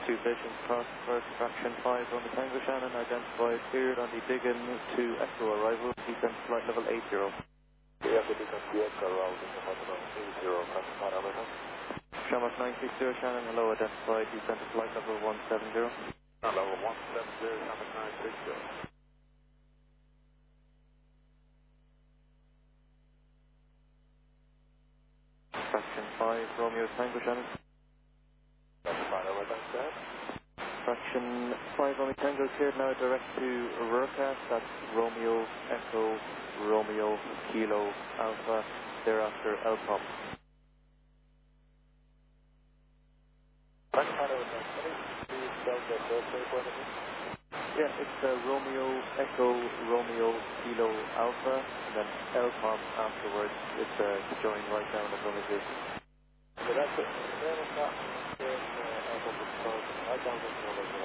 Two patients crossed for fraction 5 on the Tango Shannon, identified cleared on the Diggin to Echo arrival, descent flight level 80. Yeah, the Diggin to Echo arrival, descent flight level 80, classified Alberta. Shamrock 960 Shannon, hello, identified descent to flight level 170. Level 170, Shamrock 960. Fraction 5, Romeo Tango Shannon. Classified Alberta, sir. Fraction 5 Romeo Tango cleared now direct to Rurka, that's Romeo Echo Romeo Kilo Alpha, thereafter Alpha. Classified Alberta, please spell the first name for me. Yeah, it's Romeo Echo Romeo Kilo Alpha, and then Alpha afterwards. It's joined right down as long as this. So that's it. Then it's not in Alpha, right down this number.